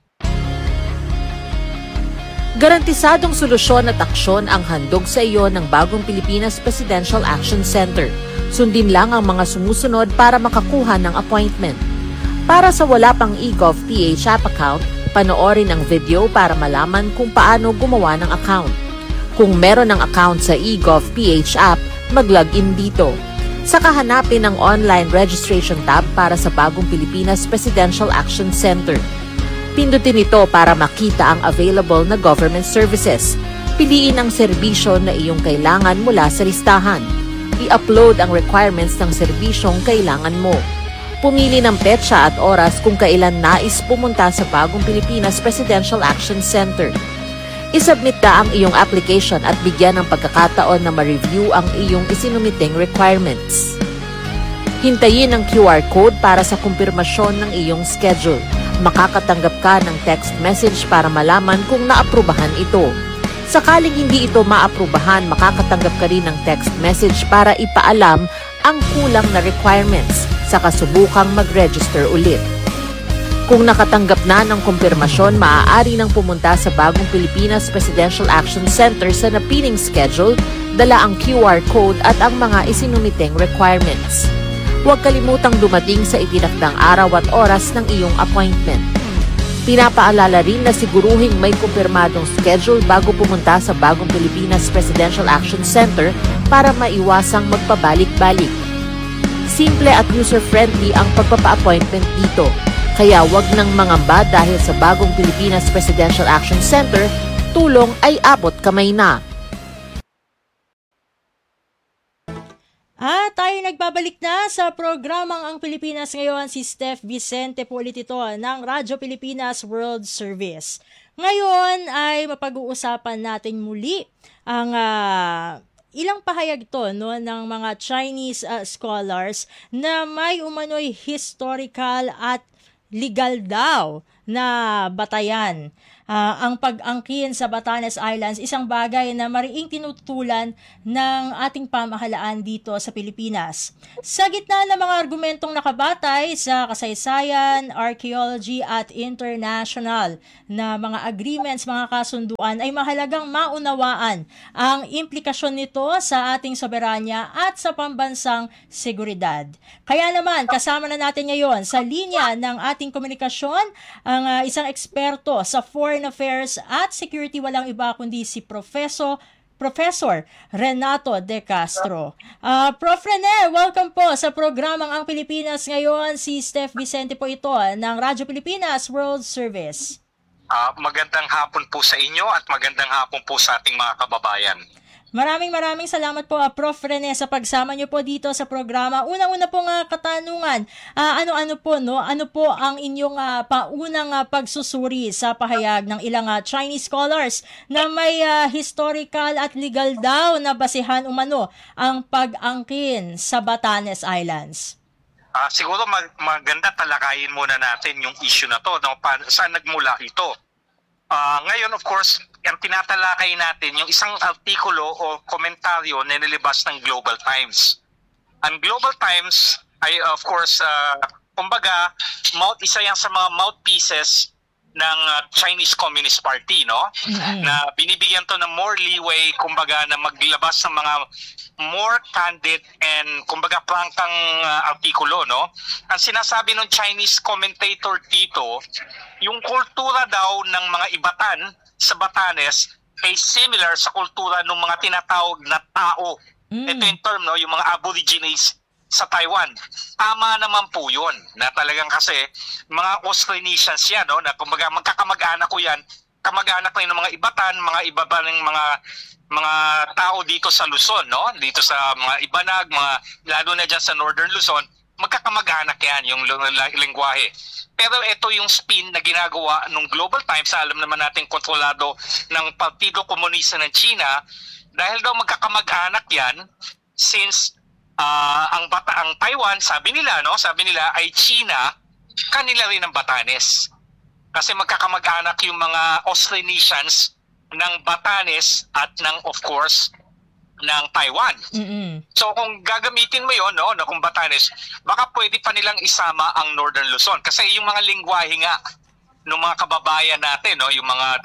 Garantisadong solusyon at aksyon ang handog sa iyo ng bagong Pilipinas Presidential Action Center. Sundin lang ang mga sumusunod para makakuha ng appointment. Para sa wala pang eGov PH app account, panoorin ang video para malaman kung paano gumawa ng account. Kung meron ng account sa eGov PH app, mag-login dito. Saka hanapin ang online registration tab para sa bagong Pilipinas Presidential Action Center. Pindutin ito para makita ang available na government services. Piliin ang serbisyo na iyong kailangan mula sa listahan. I-upload ang requirements ng serbisyong kailangan mo. Pumili ng petsa at oras kung kailan nais pumunta sa bagong Pilipinas Presidential Action Center. I-submit na ang iyong application at bigyan ng pagkakataon na ma-review ang iyong isinumiting requirements. Hintayin ang QR code para sa kumpirmasyon ng iyong schedule. Makakatanggap ka ng text message para malaman kung naaprubahan ito. Sakaling hindi ito maaprubahan, makakatanggap ka rin ng text message para ipaalam ang kulang na requirements sa kasubukang mag-register ulit. Kung nakatanggap na ng kumpirmasyon, maaari nang pumunta sa bagong Pilipinas Presidential Action Center sa napiling schedule, dala ang QR code at ang mga isinumiting requirements. Huwag kalimutang dumating sa itinakdang araw at oras ng iyong appointment. Pinapaalala rin na siguruhing may kumpirmadong schedule bago pumunta sa bagong Pilipinas Presidential Action Center para maiwasang magpabalik-balik. Simple at user-friendly ang pagpapa-appointment dito. Kaya wag nang mangamba dahil sa bagong Pilipinas Presidential Action Center, tulong ay abot kamay na. Tayo nagbabalik na sa programang Ang Pilipinas Ngayon, si Steph Vicente Politito ng Radyo Pilipinas World Service. Ngayon ay mapag-uusapan natin muli ang ilang pahayag to no ng mga Chinese scholars na may umano'y historical at legal daw na batayan. Ang pag-angkin sa Batanes Islands, isang bagay na mariing tinutulan ng ating pamahalaan dito sa Pilipinas. Sa gitna ng mga argumentong nakabatay sa kasaysayan, archaeology at international na mga agreements, mga kasunduan, ay mahalagang maunawaan ang implikasyon nito sa ating soberanya at sa pambansang seguridad. Kaya naman, kasama na natin ngayon sa linya ng ating komunikasyon ang isang eksperto sa Foreign Affairs at Security, walang iba kundi si Professor Renato De Castro. Prof. Rene, welcome po sa programang Ang Pilipinas Ngayon. Si Steph Vicente po ito ng Radyo Pilipinas World Service. Magandang hapon po sa inyo at magandang hapon po sa ating mga kababayan. Maraming salamat po, Prof. Rene, sa pagsama niyo po dito sa programa. Una-una pong katanungan, ano po ang inyong paunang pagsusuri sa pahayag ng ilang Chinese scholars na may historical at legal daw na basihan umano ang pag-angkin sa Batanes Islands? Siguro maganda talakayin muna natin yung issue na to, no? Saan nagmula ito? Ngayon, of course, ang tinatalakay natin yung isang artikulo o komentaryo na nilabas ng Global Times. Ang Global Times ay, of course, kumbaga, isa yan sa mga mouthpieces ng Chinese Communist Party, no? Na binibigyan to ng more leeway, kumbaga, na maglabas ng mga more candid and, kumbaga, prangkang artikulo, no? Ang sinasabi ng Chinese commentator dito, yung kultura daw ng mga Ibatan sa Batanes ay similar sa kultura ng mga tinatawag na tao. Ito yung term, no? Yung mga aborigines sa Taiwan. Tama naman po yun, na talagang kasi mga Austronesians yan, no? Na kumbaga magkakamag-anak ko yan, kamag-anak rin ng mga Ibatan, mga iba ba ng mga tao dito sa Luzon, no? Dito sa mga Ibanag, lalo na dyan sa Northern Luzon, magkakamag-anak yan yung lengguwahe. Pero ito yung spin na ginagawa ng Global Times, alam naman natin kontrolado ng Partido Komunista ng China, dahil daw magkakamag-anak yan since ang Taiwan, sabi nila ay China, kanila rin ang Batanes. Kasi magkakamag-anak yung mga Austronesians ng Batanes at of course, ng Taiwan. So kung gagamitin mo yon, no, na kung Batanes, baka pwede pa nilang isama ang Northern Luzon kasi yung mga lengguwahe nga ng mga kababayan natin, no, yung mga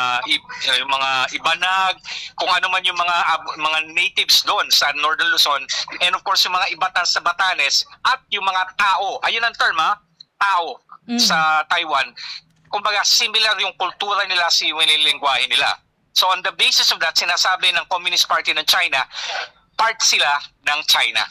Ibanag, kung ano man yung mga natives doon sa Northern Luzon, and of course yung mga Ibatan sa Batanes at yung mga tao, ayun ang term, tao sa Taiwan. Kumbaga similar yung kultura nila, yung lengguwahe nila. So on the basis of that, sinasabi ng Communist Party ng China, part sila ng China.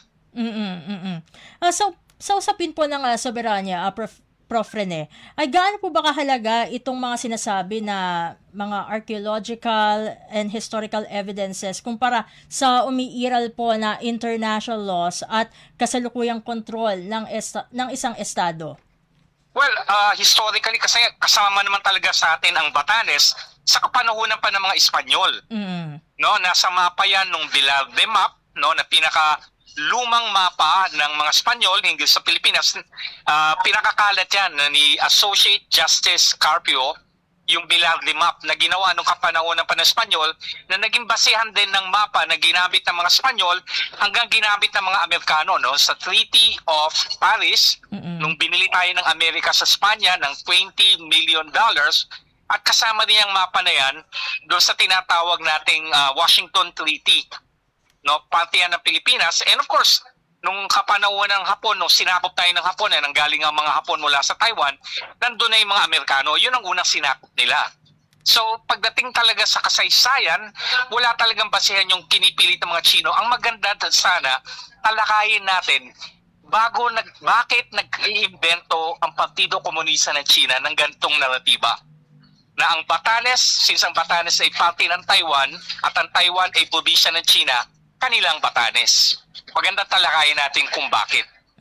So usapin po ng soberanya, Prof. Rene, ay gaano po ba kahalaga itong mga sinasabi na mga archaeological and historical evidences kumpara sa umiiral po na international laws at kasalukuyang kontrol ng isang estado? Well, historically kasi kasama naman talaga sa atin ang Batanes sa kapanahunan pa ng mga Espanyol. No, nasa mapa yan nung Velarde map, no, na lumang mapa ng mga Espanyol hinggil sa Pilipinas. Pinakakalat yan ni Associate Justice Carpio, yung Velarde map na ginawa nung kapanahunan pa ng Espanyol, na naging basihan din ng mapa na ginamit ng mga Espanyol hanggang ginamit ng mga Amerikano, no, sa Treaty of Paris, nung binili tayo ng Amerika sa Espanya ng $20 million, at kasama din yung mapa na yan doon sa tinatawag nating Washington Treaty, no, parte yan ng Pilipinas. And of course, nung kapanahunan ng Hapon, nung sinakop tayo ng Hapon, nanggaling ang mga Hapon mula sa Taiwan, nandun na yung mga Amerikano, yun ang unang sinakop nila. So, pagdating talaga sa kasaysayan, wala talagang basihan yung kinipilit ng mga Chino. Ang maganda sana, talakayin natin, bakit nag-iimbento ang Partido Komunista ng China ng ganitong naratiba? Na ang Batanes, since ang Batanes ay parte ng Taiwan, at ang Taiwan ay probinsya ng China, kanilang Batanes. Maganda talakayin natin kung bakit.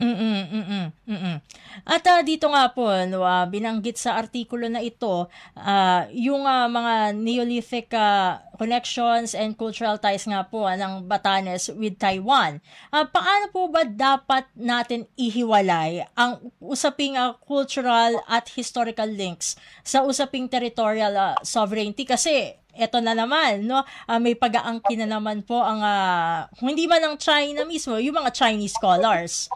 At dito nga po, no, binanggit sa artikulo na ito, yung mga Neolithic connections and cultural ties nga po ng Batanes with Taiwan. Paano po ba dapat natin ihiwalay ang usaping cultural at historical links sa usaping territorial sovereignty? Kasi eto na naman, no, may pag-aangkin na naman po ang hindi man ang China mismo, yung mga Chinese scholars.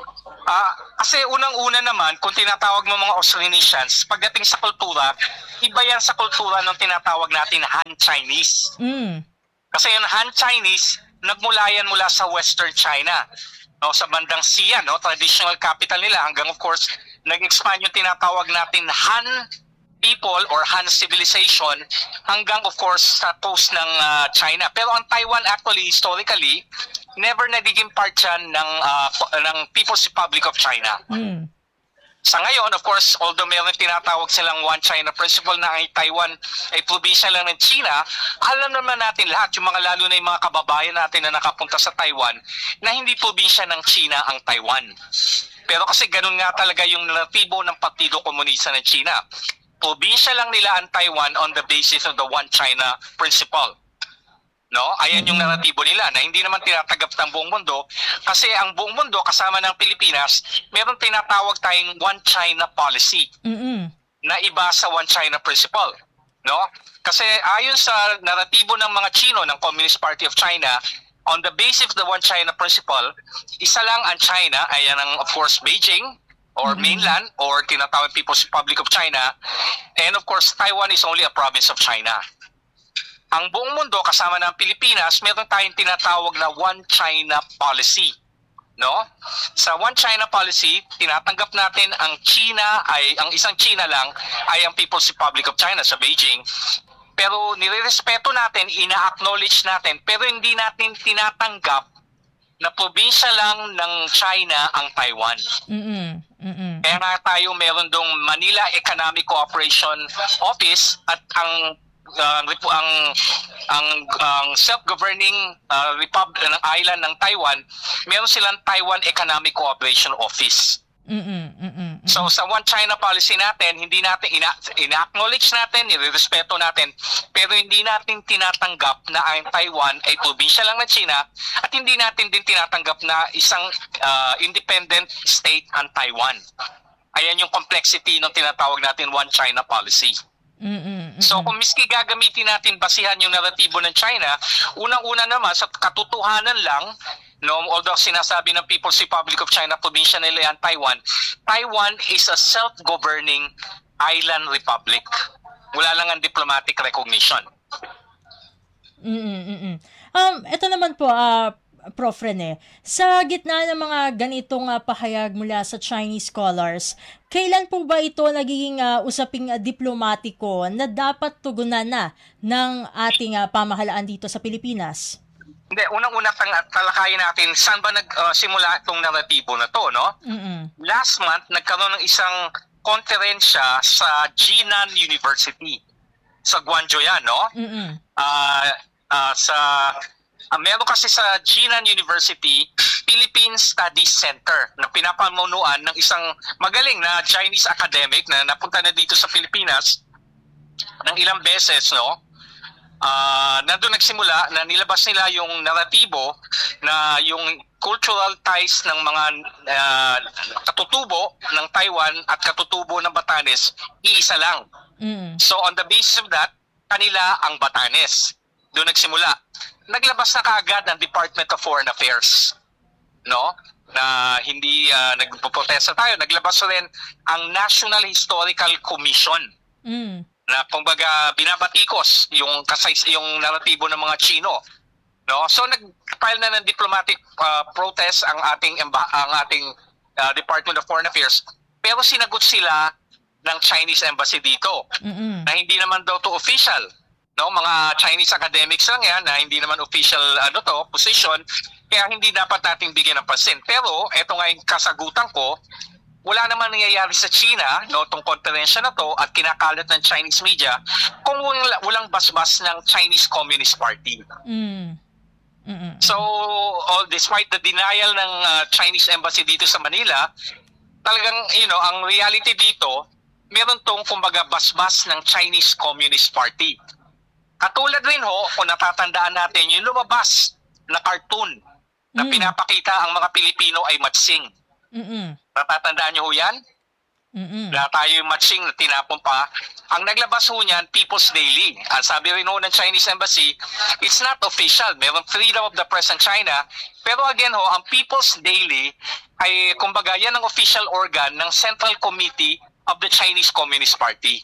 Kasi unang-una naman, kung tinatawag mo mga Austronesians, pagdating sa kultura, iba yan sa kultura ng tinatawag natin Han Chinese. Kasi yung Han Chinese, nagmula yan mula sa Western China, no, sa bandang Xi'an, no, traditional capital nila, hanggang of course, nag-expand yung tinatawag natin Han people or Han civilization hanggang of course sa coast ng China. Pero ang Taiwan actually historically never nagiging part yan ng People's Republic of China. Sa ngayon, of course, although mayroon tinatawag silang One China Principle na ang Taiwan ay probinsya lang ng China, alam naman natin lahat, yung mga lalo na yung mga kababayan natin na nakapunta sa Taiwan, na hindi probinsya ng China ang Taiwan. Pero kasi ganun nga talaga yung naratibo ng Partido Komunista ng China. Probinsya lang nila ang Taiwan on the basis of the One China Principle. No? Ayan yung naratibo nila na hindi naman tinatagap ng buong mundo kasi ang buong mundo kasama ng Pilipinas, meron tinatawag tayong One China Policy na iba sa One China Principle. No? Kasi ayon sa naratibo ng mga Chino ng Communist Party of China, on the basis of the One China Principle, isa lang ang China, ayan ang of course Beijing, or mainland, or tinatawag People's Republic of China, and of course, Taiwan is only a province of China. Ang buong mundo, kasama ng Pilipinas, meron tayong tinatawag na One China Policy. No? Sa One China Policy, tinatanggap natin ang isang China lang ay ang People's Republic of China sa Beijing. Pero nirerespeto natin, ina-acknowledge natin, pero hindi natin tinatanggap na probinsya lang ng China ang Taiwan. Kaya nga tayo meron dong Manila Economic Cooperation Office at ang self-governing republic ng island ng Taiwan, meron silang Taiwan Economic Cooperation Office. So sa One China Policy natin, hindi natin ina-acknowledge natin, nirerespeto natin, pero hindi natin tinatanggap na ang Taiwan ay probinsya lang ng China at hindi natin din tinatanggap na isang independent state ang Taiwan. Ayan yung complexity ng tinatawag natin One China Policy. So kung miski gagamitin natin basihan yung naratibo ng China, unang-una naman sa katotohanan lang, no, although sinasabi ng People's Republic of China probinsya nila yan Taiwan, Taiwan is a self-governing island republic. Wala lang ang diplomatic recognition. Ito naman po, Prof. Rene, sa gitna ng mga ganitong pahayag mula sa Chinese scholars, kailan po ba ito nagiging usaping diplomatiko na dapat tugunan na ng ating pamahalaan dito sa Pilipinas? Hindi, unang-una talakayin natin saan ba nagsimula itong naratibo na to, no? Last month, nagkaroon ng isang konferensya sa Jinan University sa Guangzhou yan, no? Meron kasi sa Jinan University Philippine Studies Center na pinapamunuan ng isang magaling na Chinese academic na napunta na dito sa Pilipinas ng ilang beses, no? Nandun nagsimula na nilabas nila yung naratibo na yung cultural ties ng mga katutubo ng Taiwan at katutubo ng Batanes, iisa lang. So on the basis of that, kanila ang Batanes. Doon nagsimula. Naglabas na kaagad ang Department of Foreign Affairs, no? Na hindi nagpo-protesta tayo. Naglabas rin ang National Historical Commission. Na kumbaga binabatikos yung naratibo ng mga Chino, no? So nag-file na ng diplomatic protest ang ating Department of Foreign Affairs, pero sinagot sila ng Chinese Embassy dito na hindi naman daw to official, no? Mga Chinese academics lang yan na hindi naman official position, kaya hindi dapat nating bigyan ng pansin. Pero eto nga yung kasagutan ko, wala naman nangyayari sa China, no, tong konferensya na to at kinakalat ng Chinese media kung walang basbas ng Chinese Communist Party. So, despite the denial ng Chinese embassy dito sa Manila, talagang, ang reality dito, meron tong kumbaga basbas ng Chinese Communist Party. Katulad rin kung natatandaan natin, yung lumabas na cartoon na pinapakita ang mga Pilipino ay matsing. Natatandaan nyo yan? Na tayo yung matsing na tinapon pa. Ang naglabas niyan, People's Daily. Ang sabi rin ng Chinese Embassy, it's not official. Meron freedom of the press in China. Pero again ang People's Daily ay kumbaga yan ang official organ ng Central Committee of the Chinese Communist Party.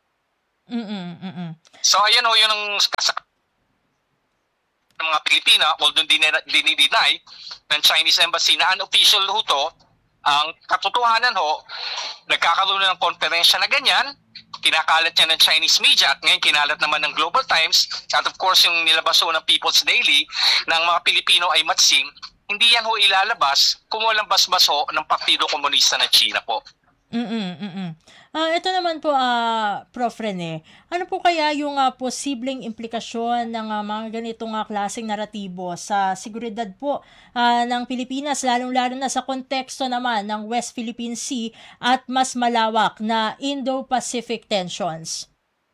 So ayan yun ang ng mga Pilipina, although dinideny ng Chinese Embassy na unofficial to, ang katotohanan nagkakaroon ng konferensya na ganyan, kinakalat niya ng Chinese media at ngayon kinalat naman ng Global Times at of course yung nilabas ng People's Daily ng mga Pilipino ay matsing, hindi yan ilalabas kung walang basbas ng Partido Komunista ng China po. Ito naman po, Prof. Rene, ano po kaya yung posibleng implikasyon ng mga ganitong klaseng naratibo sa seguridad po ng Pilipinas, lalong-lalo na sa konteksto naman ng West Philippine Sea at mas malawak na Indo-Pacific tensions?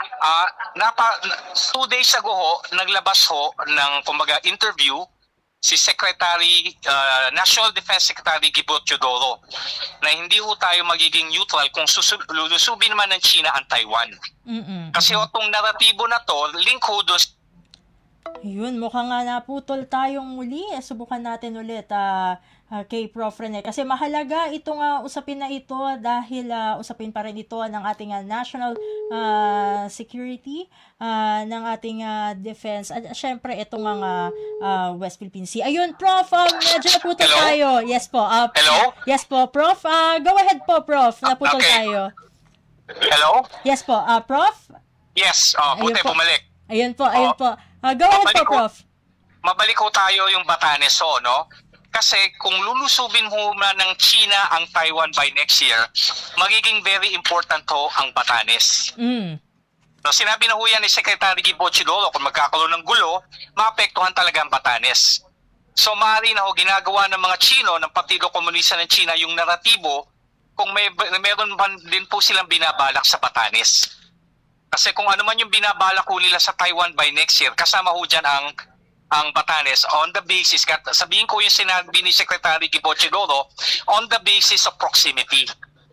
2 days ago naglabas ng kumbaga interview si National Defense Secretary Gibo Teodoro na hindi tayo magiging neutral kung lulusubin man ng China ang Taiwan. Kasi itong naratibo na to, link doon. Yun, mukhang nga naputol tayong muli. Subukan natin ulit kay Prof. Rene. Kasi mahalaga itong usapin na ito dahil usapin pa rin ito ng ating national security, ng ating defense. At syempre, itong West Philippine Sea. Ayun, Prof, medyo naputol tayo. Yes po. Hello? Yes po, Prof. Go ahead po, Prof. Naputol tayo. Hello? Yes po. Prof? Yes, buti bumalik. Ayun po. Go ahead po, Prof. Mabalik tayo yung Batanes, no? Kasi kung lulusubin man ng China ang Taiwan by next year, magiging very important ang Batanes. No, sinabi na yan ni Secretary Gibo Teodoro, kung magkakaroon ng gulo, maapektuhan talaga ang Batanes. So maaari na ginagawa ng mga Chino, ng Partido Komunista ng China, yung naratibo kung meron man din po silang binabalak sa Batanes. Kasi kung ano man yung binabalak nila sa Taiwan by next year, kasama dyan ang Batanes on the basis, sabihin ko yung sinabi ni Secretary Gibo Teodoro, on the basis of proximity.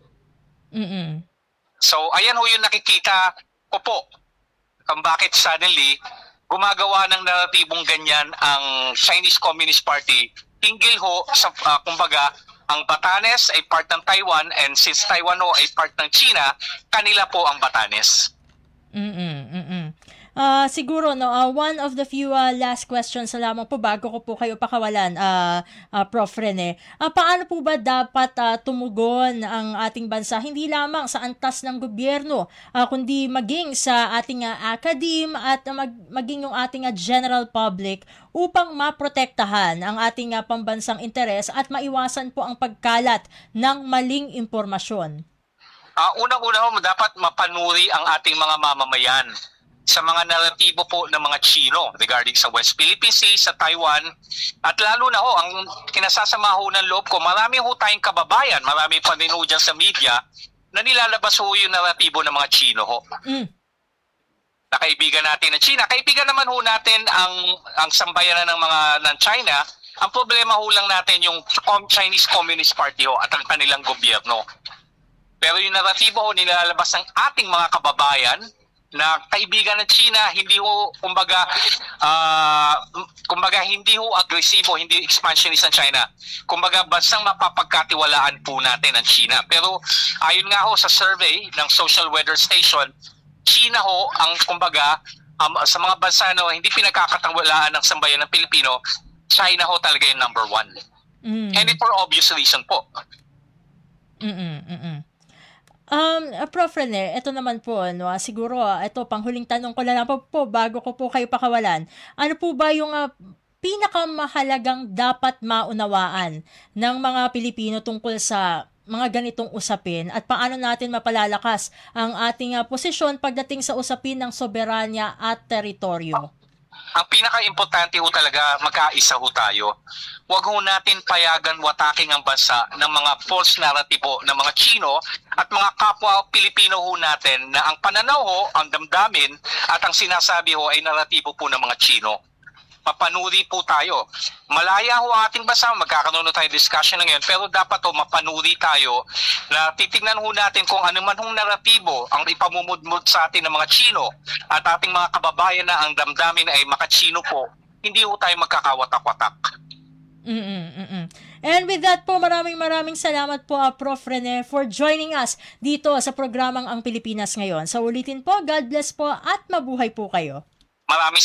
So ayan yung nakikita ko po kung bakit suddenly gumagawa ng naratibong ganyan ang Chinese Communist Party hinggil sa kumbaga ang Batanes ay part ng Taiwan and since Taiwan ay part ng China, kanila po ang Batanes. Siguro one of the few last questions na lamang po bago ko po kayo pakawalan, Prof. Rene. Paano po ba dapat tumugon ang ating bansa hindi lamang sa antas ng gobyerno kundi maging sa ating academe at maging yung ating general public upang maprotektahan ang ating pambansang interes at maiwasan po ang pagkalat ng maling impormasyon? Unang-una dapat mapanuri ang ating mga mamamayan sa mga naratibo po ng mga Chino regarding sa West Philippine Sea, sa Taiwan, at lalo na ang kinasasama ng loob ko, marami tayong kababayan, marami pa rin dyan sa media na nilalabas yung naratibo ng mga Chino na kaibigan natin ng China. Kaibigan naman natin ang sambayanan ng China. Ang problema lang natin yung Chinese Communist Party at ang kanilang gobyerno. Pero yung naratibo nilalabas ng ating mga kababayan na kaibigan ng China, hindi hindi agresibo, hindi expansionist ang China. Kumbaga, bansang mapapagkatiwalaan po natin ang China. Pero ayon nga sa survey ng Social Weather Station, China ang sa mga bansa hindi pinagkakatiwalaan ng sambayan ng Pilipino, China talaga yung number 1. And it for obvious reason po. Prof. Rene, ito naman po, siguro, ito, panghuling tanong ko lang po bago ko po kayo pakawalan. Ano po ba yung pinakamahalagang dapat maunawaan ng mga Pilipino tungkol sa mga ganitong usapin at paano natin mapalalakas ang ating posisyon pagdating sa usapin ng soberanya at teritoryo? ang pinaka-importante ho talaga, magkaisa ho tayo. Huwag ho natin payagan wataking ang bansa ng mga false narrative ho, ng mga Chino at mga kapwa Pilipino ho natin na ang pananaw ho, ang damdamin at ang sinasabi ho ay naratibo po ng mga Chino. Mapanuri po tayo. Malaya ho ating bansa, magkakaroon na tayo discussion na ngayon, pero dapat ho mapanuri tayo na titignan ho natin kung ano man hong naratibo ang ipamumudmud sa atin ng mga Chino at ating mga kababayan na ang damdamin ay maka-Chino po, hindi ho tayo magkakawatak-watak. And with that po, maraming salamat po Prof. Rene for joining us dito sa programang Ang Pilipinas Ngayon. Sa ulitin po, God bless po at mabuhay po kayo. Maraming